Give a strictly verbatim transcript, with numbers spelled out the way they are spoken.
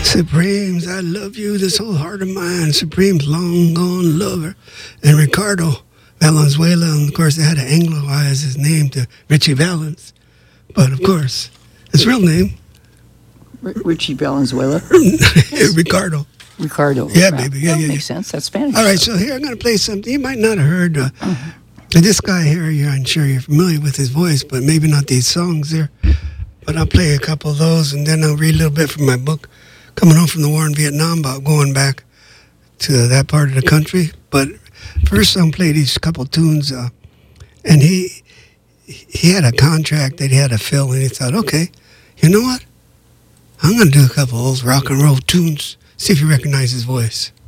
Supremes, I love you, this whole heart of mine. Supremes, long gone lover. And Ricardo Valenzuela, and of course they had to Anglo-ize his name to Richie Valens. But of course, his real name, R- Richie Valenzuela. Ricardo. Ricardo. Yeah, Wow. baby. Yeah, that yeah, makes yeah. sense. That's Spanish. All right, stuff. so here I'm going to play something you might not have heard. Uh, this guy here, you're, I'm sure you're familiar with his voice, but maybe not these songs there. But I'll play a couple of those, and then I'll read a little bit from my book, Coming Home from the War in Vietnam, about going back to that part of the country. But first, I'll play these couple tunes. Uh, and he he had a contract that he had to fill, and he thought, okay, you know what? I'm going to do a couple of those rock and roll tunes. See if you recognize his voice.